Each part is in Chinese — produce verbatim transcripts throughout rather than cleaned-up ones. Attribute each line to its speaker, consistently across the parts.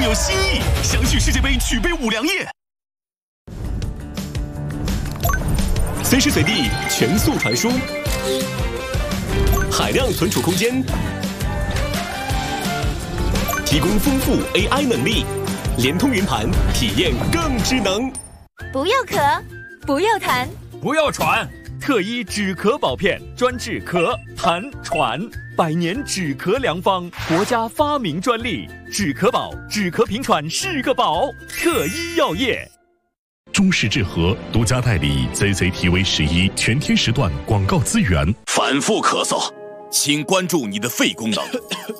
Speaker 1: 更有新意。相续世界杯举杯五粮液，随时随地全速传输，海量存储空间，提供丰富 A I 能力，联通云盘，体验更智能。
Speaker 2: 不要咳，不要痰，
Speaker 3: 不要喘。特一止咳宝片，专治咳、痰、喘，百年止咳良方，国家发明专利。止咳宝，止咳平喘是个宝。特一药业。
Speaker 4: 中式治和独家代理 Z Z T V 十一全天时段广告资源。
Speaker 5: 反复咳嗽，请关注你的肺功能。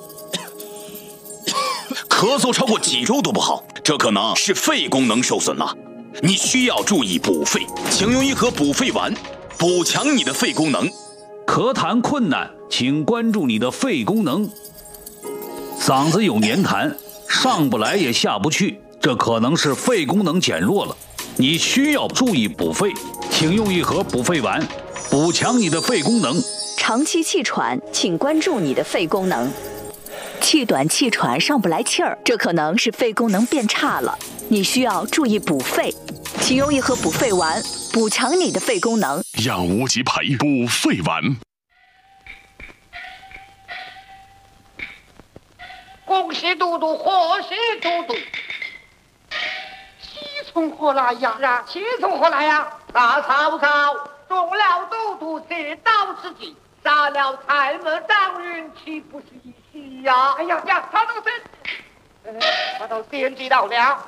Speaker 5: 咳嗽超过几周都不好，这可能是肺功能受损了。你需要注意补肺，请用一盒补肺丸，补强你的肺功能。
Speaker 6: 咳痰困难，请关注你的肺功能。嗓子有黏痰，上不来也下不去，这可能是肺功能减弱了。你需要注意补肺，请用一盒补肺丸，补强你的肺功能。
Speaker 7: 长期气喘，请关注你的肺功能。气短气喘上不来气儿，这可能是肺功能变差了，你需要注意补肺，请用一盒补肺丸，补强你的肺功能。
Speaker 4: 养无极培补肺丸。
Speaker 8: 恭喜嘟嘟，贺喜嘟嘟。喜从何来呀？呀，喜从何来呀？大嫂嫂，中了嘟嘟这道之计，杀了财门张云，岂不是一喜呀？哎呀呀，他都先，他都先知道了。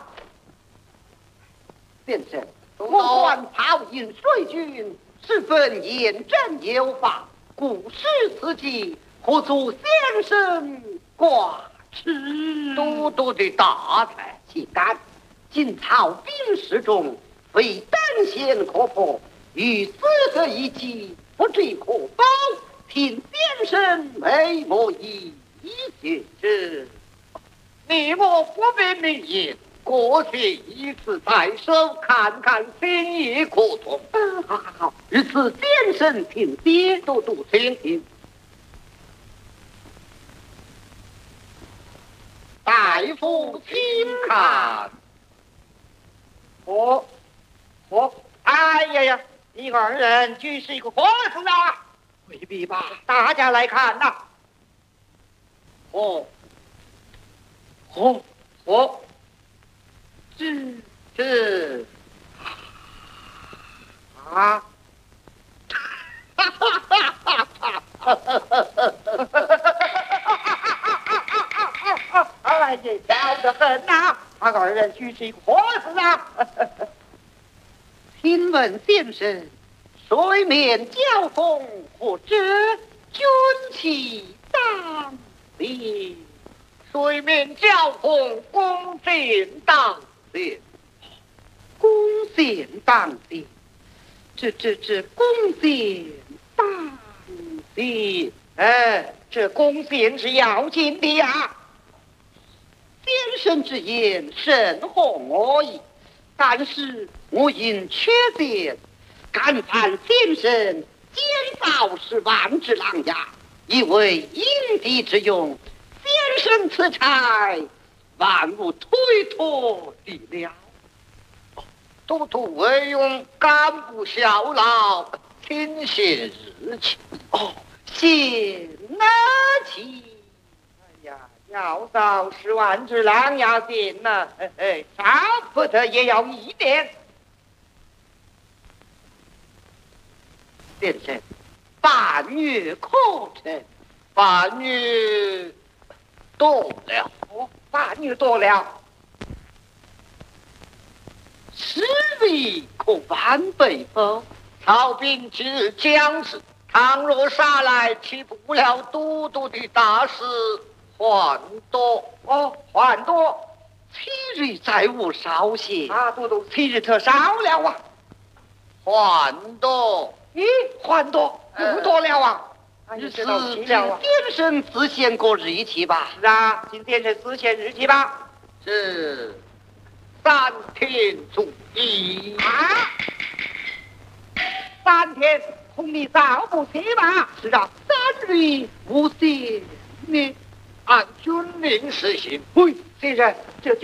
Speaker 8: 先生，我观曹营水军十分严正有法，故事此计，何足先生挂齿？嘟嘟的大才岂敢？今曹兵士中，非单线可破，与此个一计，不知可否？请先生为我一见之。你我不必明言，过去一次在手，看看心意可同。嗯，好好好，如此先生请爹都读请听。大夫请看。我，我，哎呀呀，你二人居是一个活子啊！未必吧？大家来看呐、啊。哦，哦，哦，这这啊！哈哈哈哈哈哈！哈哈哈哈哈！哎呀，笑得很呐！他二人居是一个活子啊！请问先生，水面交锋，或者军旗当令？水面交锋，弓箭当令，弓箭当令，这这这弓箭当令，哎，这弓箭是要紧的呀。先生之言甚合我意，但是我因缺点，敢犯先生监造是万之狼牙，以为应敌之用。先生此差，万无推脱的了。都督为用干部效劳，请谢日期。哦，谢那起。哎呀，要造是万只狼牙剑呐，哎哎，少不得也要一点。先生，半月可成，半月多了，哦，半月多了。实力可完备否？曹兵之将士，倘若杀来，岂不了都督的大事患多？哦，患多。七日再无少些啊，都督，七日特少了啊。患多，咦，患多，又多了啊。日是今先生自限过日期吧？是啊，今天是自限日期吧？是三天足矣啊！三天，恐你早不起吧？是啊，三日无限呢，按军令实行。喂，先生，这就。